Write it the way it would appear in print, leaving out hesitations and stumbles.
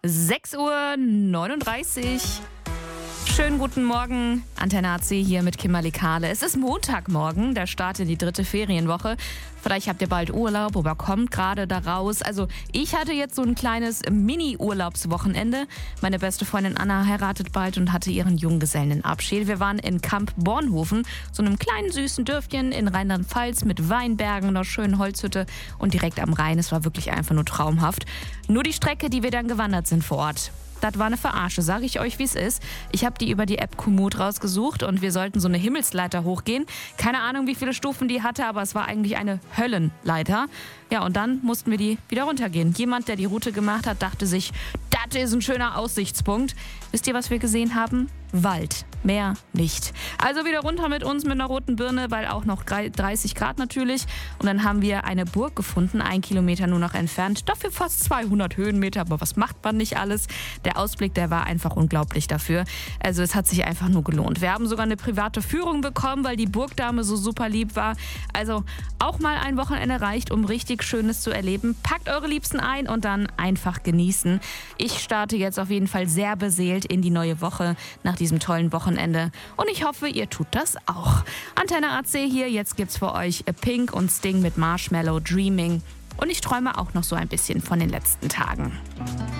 6:39 Uhr. Schönen guten Morgen, Antenne AC hier mit Kimberly Kahle. Es ist Montagmorgen, der Start in die 3. Ferienwoche. Vielleicht habt ihr bald Urlaub oder kommt gerade da raus. Also ich hatte jetzt so ein kleines Mini-Urlaubswochenende. Meine beste Freundin Anna heiratet bald und hatte ihren Junggesellenabschied. Wir waren in Kamp Bornhofen, so einem kleinen süßen Dörfchen in Rheinland-Pfalz mit Weinbergen, einer schönen Holzhütte und direkt am Rhein. Es war wirklich einfach nur traumhaft. Nur die Strecke, die wir dann gewandert sind vor Ort. Das war eine Verarsche, sage ich euch, wie es ist. Ich habe die über die App Komoot rausgesucht und wir sollten so eine Himmelsleiter hochgehen. Keine Ahnung, wie viele Stufen die hatte, aber es war eigentlich eine Höllenleiter. Ja, und dann mussten wir die wieder runtergehen. Jemand, der die Route gemacht hat, dachte sich, das ist ein schöner Aussichtspunkt. Wisst ihr, was wir gesehen haben? Wald. Mehr nicht. Also wieder runter mit uns mit einer roten Birne, weil auch noch 30 Grad natürlich. Und dann haben wir eine Burg gefunden, 1 Kilometer nur noch entfernt. Dafür fast 200 Höhenmeter, aber was macht man nicht alles? Der Ausblick, der war einfach unglaublich dafür. Also es hat sich einfach nur gelohnt. Wir haben sogar eine private Führung bekommen, weil die Burgdame so super lieb war. Also auch mal ein Wochenende reicht, um richtig Schönes zu erleben. Packt eure Liebsten ein und dann einfach genießen. Ich starte jetzt auf jeden Fall sehr beseelt in die neue Woche nach diesem tollen Wochenende. Und ich hoffe, ihr tut das auch. Antenne AC hier, jetzt gibt's für euch Pink und Sting mit Marshmallow Dreaming. Und ich träume auch noch so ein bisschen von den letzten Tagen.